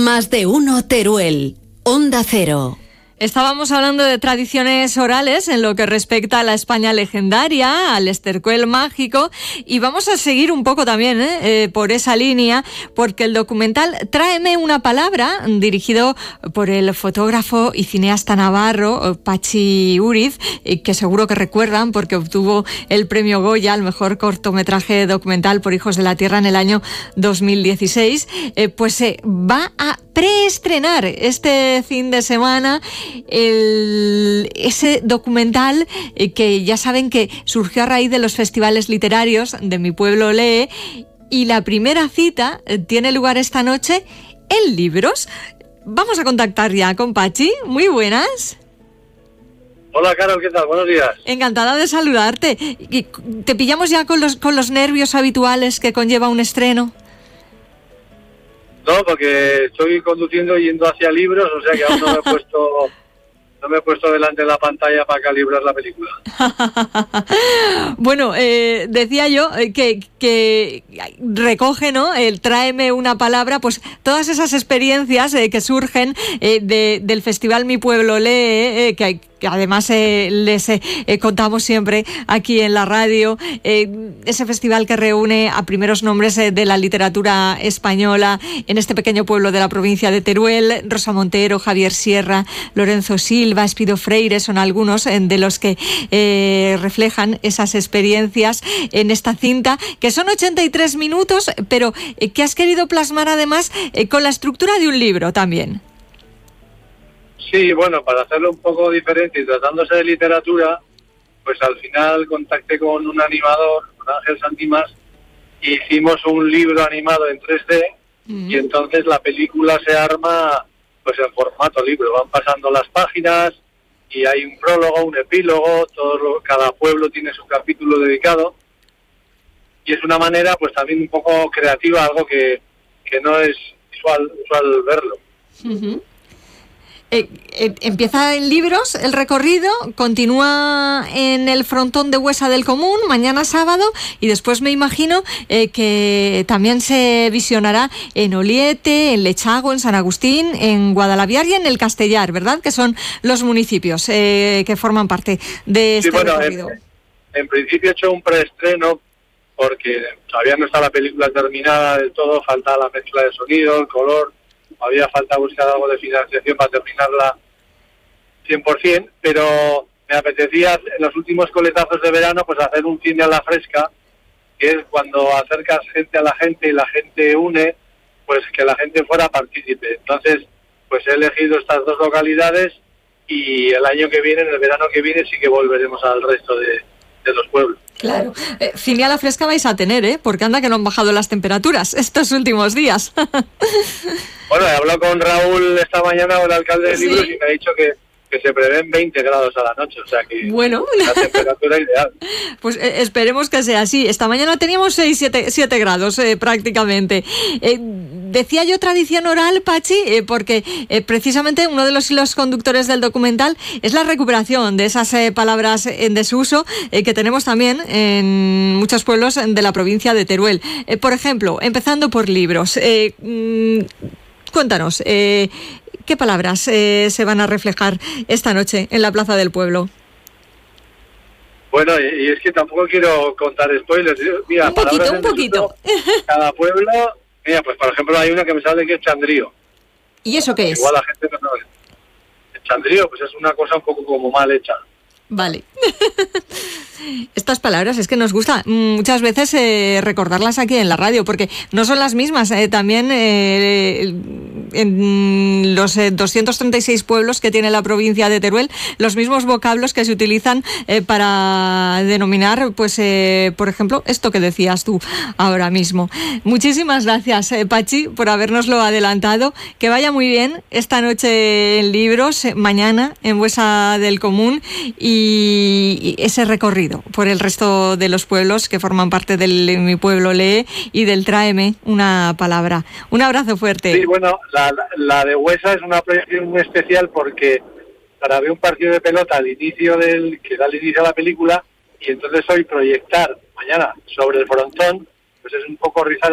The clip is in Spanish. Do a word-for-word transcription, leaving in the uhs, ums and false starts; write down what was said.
Más de uno Teruel, Onda Cero. Estábamos hablando de tradiciones orales en lo que respecta a la España legendaria, al estercuel mágico, y vamos a seguir un poco también ¿eh? Eh, por esa línea, porque el documental Tráeme una palabra, dirigido por el fotógrafo y cineasta navarro Patxi Uriz, eh, que seguro que recuerdan porque obtuvo el premio Goya al mejor cortometraje documental por Hijos de la Tierra en el año dos mil dieciséis, eh, pues eh, va a preestrenar este fin de semana El, ese documental eh, que ya saben que surgió a raíz de los festivales literarios de Mi Pueblo Lee, y la primera cita eh, tiene lugar esta noche en Libros. Vamos a contactar ya con Patxi. Muy buenas. Hola, Carol, ¿qué tal? Buenos días. Encantada de saludarte. Y ¿te pillamos ya con los, con los nervios habituales que conlleva un estreno? No, porque estoy conduciendo y yendo hacia Libros, o sea que aún no me he puesto, no me he puesto delante de la pantalla para calibrar la película. Bueno, eh, decía yo que, que recoge, ¿no? El Tráeme una palabra, pues todas esas experiencias eh, que surgen eh, de, del Festival Mi Pueblo Lee, eh, que, que además eh, les eh, contamos siempre aquí en la radio, eh, ese festival que reúne a primeros nombres eh, de la literatura española en este pequeño pueblo de la provincia de Teruel. Rosa Montero, Javier Sierra, Lorenzo Silva, Espido Freire son algunos eh, de los que eh, reflejan esas experiencias en esta cinta, que son ochenta y tres minutos, pero eh, que has querido plasmar además eh, con la estructura de un libro también. Sí, bueno, para hacerlo un poco diferente y tratándose de literatura, pues al final contacté con un animador, con Ángel Santimás, y hicimos un libro animado en tres D, mm. y entonces la película se arma pues en formato libro, van pasando las páginas y hay un prólogo, un epílogo, todo lo, cada pueblo tiene su capítulo dedicado, y es una manera pues también un poco creativa, algo que, que no es usual, usual verlo. Uh-huh. Eh, eh, empieza en Libros el recorrido, continúa en el frontón de Huesa del Común mañana sábado, y después me imagino eh, que también se visionará en Oliete, en Lechago, en San Agustín, en Guadalaviar y en el Castellar, ¿verdad? Que son los municipios eh, que forman parte de este sí, bueno, recorrido. En, en principio he hecho un preestreno porque todavía no está la película terminada del todo, falta la mezcla de sonido, el color. Había falta buscar algo de financiación para terminarla cien por ciento, pero me apetecía en los últimos coletazos de verano pues hacer un cine a la fresca, que es cuando acercas gente a la gente y la gente une, pues que la gente fuera partícipe. Entonces, pues he elegido estas dos localidades y el año que viene, en el verano que viene, sí que volveremos al resto de, de los pueblos. Claro, eh, cine a la fresca vais a tener, ¿eh? Porque anda que no han bajado las temperaturas estos últimos días. Bueno, he hablado con Raúl esta mañana, el alcalde de ¿Sí? Libros, y me ha dicho que, que se prevén veinte grados a la noche, o sea que bueno, la temperatura ideal. Pues eh, esperemos que sea así. Esta mañana teníamos seis, siete grados eh, prácticamente. Eh, decía yo tradición oral, Patxi, eh, porque eh, precisamente uno de los hilos conductores del documental es la recuperación de esas eh, palabras en desuso eh, que tenemos también en muchos pueblos de la provincia de Teruel. Eh, por ejemplo, empezando por Libros. Eh, mmm, Cuéntanos, eh, ¿qué palabras eh, se van a reflejar esta noche en la Plaza del Pueblo? Bueno, y, y es que tampoco quiero contar spoilers. Mira, un poquito, un poquito. Desuso, cada pueblo, mira, pues por ejemplo hay una que me sale que es chandrío. ¿Y eso qué es? Igual la gente no sabe. El chandrío, pues es una cosa un poco como mal hecha. Vale. Estas palabras es que nos gusta muchas veces eh, recordarlas aquí en la radio, porque no son las mismas. Eh, también eh, en los eh, doscientos treinta y seis pueblos que tiene la provincia de Teruel, los mismos vocablos que se utilizan eh, para denominar, pues, eh, por ejemplo, esto que decías tú ahora mismo. Muchísimas gracias, eh, Patxi, por habérnoslo adelantado. Que vaya muy bien esta noche en Libros, eh, mañana en Huesa del Común, y y ese recorrido por el resto de los pueblos que forman parte del Mi Pueblo Lee y del Tráeme una palabra. Un abrazo fuerte. Sí, bueno, la, la de Huesa es una proyección muy especial porque para ver un partido de pelota al inicio del que da el inicio a la película, y entonces hoy proyectar mañana sobre el frontón, pues es un poco rizar